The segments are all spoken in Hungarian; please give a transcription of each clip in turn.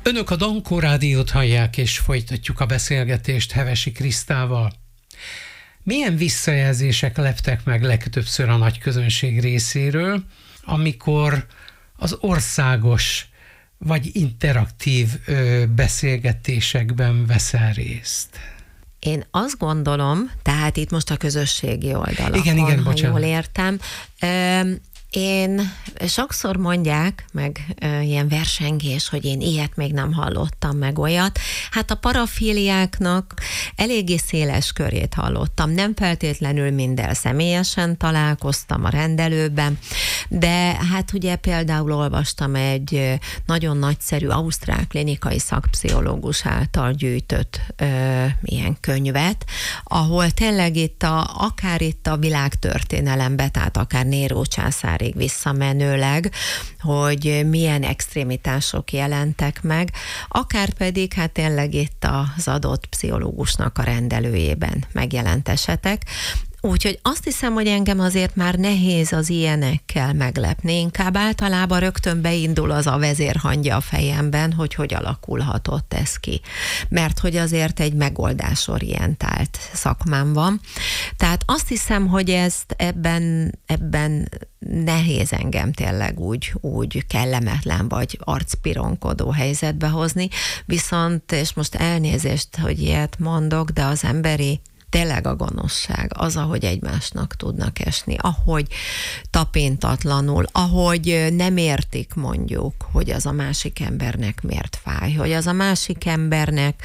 Önök a Dankó Rádiót hallják, és folytatjuk a beszélgetést Hevesi Krisztával. Milyen visszajelzések leptek meg legtöbbször a nagy közönség részéről, amikor az országos vagy interaktív beszélgetésekben veszel részt? Én azt gondolom, tehát itt most a közösségi oldalakon, igen, ha jól értem, én sokszor mondják, meg ilyen versengés, hogy én ilyet még nem hallottam, meg olyat. Hát a parafiliáknak eléggé széles körét hallottam. Nem feltétlenül minden személyesen találkoztam a rendelőben, de hát ugye például olvastam egy nagyon nagyszerű ausztrál klinikai szakpszichológus által gyűjtött ilyen könyvet, ahol tényleg akár itt a világtörténelembe, tehát akár Néró császárig visszamenőleg, hogy milyen extrémitások jelentek meg, akár pedig hát tényleg itt az adott pszichológusnak a rendelőjében megjelent esetek. Úgyhogy azt hiszem, hogy engem azért már nehéz az ilyenekkel meglepni. Inkább általában rögtön beindul az a vezérhangja a fejemben, hogy alakulhatott ez ki. Mert hogy azért egy megoldásorientált szakmám van. Tehát azt hiszem, hogy ezt ebben nehéz engem tényleg úgy kellemetlen vagy arcpironkodó helyzetbe hozni. Viszont, és most elnézést, hogy ilyet mondok, de az emberi tényleg a gonoszság, az, ahogy egymásnak tudnak esni, ahogy tapintatlanul, ahogy nem értik mondjuk, hogy az a másik embernek miért fáj, hogy az a másik embernek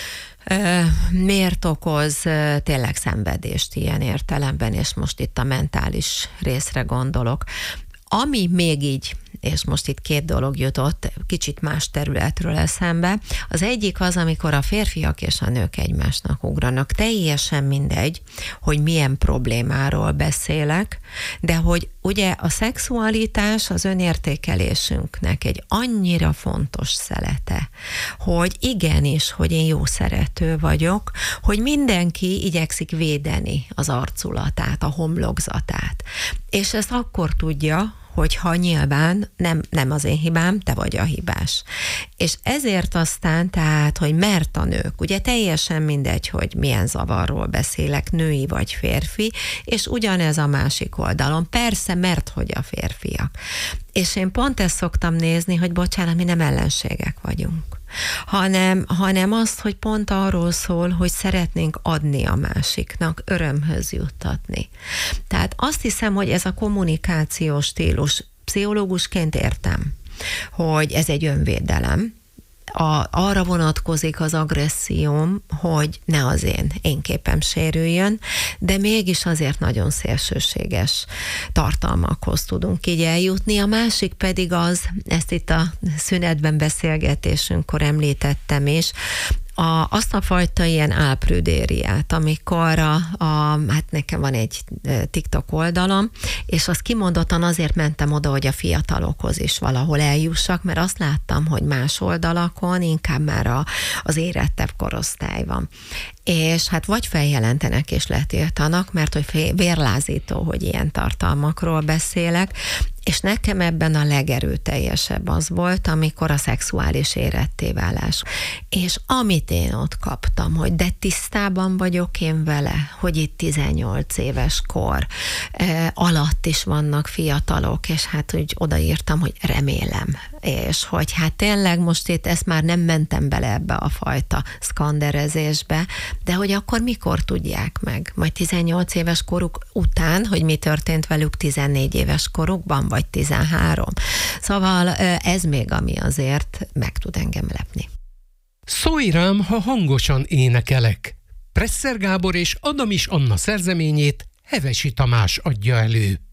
miért okoz tényleg szenvedést ilyen értelemben, és most itt a mentális részre gondolok. Ami még így, és most itt két dolog jutott kicsit más területről eszembe. Az egyik az, amikor a férfiak és a nők egymásnak ugranak. Teljesen mindegy, hogy milyen problémáról beszélek, de hogy ugye a szexualitás az önértékelésünknek egy annyira fontos szelete, hogy igenis, hogy én jó szerető vagyok, hogy mindenki igyekszik védeni az arculatát, a homlokzatát. És ezt akkor tudja, hogyha nyilván nem az én hibám, te vagy a hibás. És ezért aztán, tehát, hogy mert a nők, ugye teljesen mindegy, hogy milyen zavarról beszélek, női vagy férfi, és ugyanez a másik oldalon. Persze, mert hogy a férfiak. És én pont ezt szoktam nézni, hogy bocsánat, mi nem ellenségek vagyunk. Hanem azt, hogy pont arról szól, hogy szeretnénk adni a másiknak, örömhöz juttatni. Tehát azt hiszem, hogy ez a kommunikációs stílus, pszichológusként értem, hogy ez egy önvédelem, arra vonatkozik az agresszióm, hogy ne az én képem sérüljön, de mégis azért nagyon szélsőséges tartalmakhoz tudunk így eljutni. A másik pedig az, ezt itt a szünetben beszélgetésünkkor említettem is, azt a fajta ilyen álprüdériát, amikor hát nekem van egy TikTok oldalam, és azt kimondottan azért mentem oda, hogy a fiatalokhoz is valahol eljussak, mert azt láttam, hogy más oldalakon inkább már az érettebb korosztály van. És hát vagy feljelentenek és letiltanak, mert hogy vérlázító, hogy ilyen tartalmakról beszélek, és nekem ebben a legerőteljesebb az volt, amikor a szexuális érettéválás. És amit én ott kaptam, hogy de tisztában vagyok én vele, hogy itt 18 éves kor alatt is vannak fiatalok, és hát úgy odaírtam, hogy remélem. És hogy hát tényleg most itt ezt már nem mentem bele ebbe a fajta szkanderezésbe, de hogy akkor mikor tudják meg? Majd 18 éves koruk után, hogy mi történt velük 14 éves korukban, vagy 13. Szóval ez még, ami azért meg tud engem lepni. Szólj rám, ha hangosan énekelek. Presser Gábor és Adamis Anna szerzeményét Hevesi Tamás adja elő.